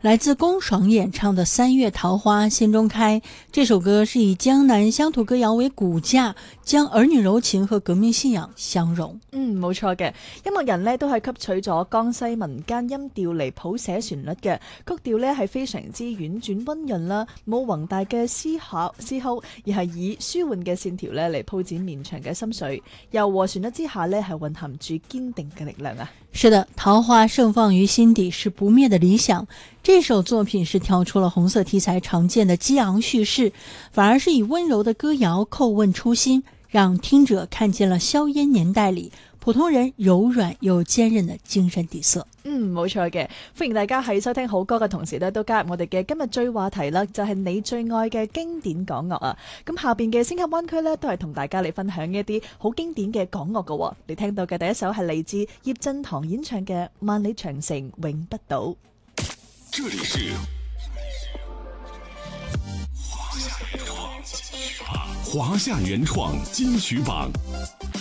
来自龚爽演唱的《三月桃花心中开》，这首歌是以江南乡土歌謠為骨架，將兒女柔情和革命信仰相融。 冇錯嘅，音樂人呢都係吸取咗江西民間音調嚟譜寫旋律嘅，曲調呢係非常之婉轉溫潤啦，冇宏大嘅思考，而係以舒緩嘅線條呢嚟鋪展綿長嘅心緒，柔和旋律之下呢係蘊含住堅定嘅力量啊！ 是的，桃花盛放於心底是不滅的理想。這首作品是跳出了紅色題材常見的激昂敘事，反而是以溫柔的歌謠叩問初心，讓聽者看見了硝煙年代裏普通人柔軟又堅韌的精神底色。 冇錯嘅，歡迎大家喺收聽好歌嘅同時呢，都加入我哋嘅今日最話題啦，就係你最愛嘅經典港樂啊！咁下邊嘅星級灣區呢，都係同大家嚟分享一啲好經典嘅港樂噶。你聽到嘅第一首係嚟自葉振棠演唱嘅《萬里長城永不倒》。 這裡是華夏原創金曲榜。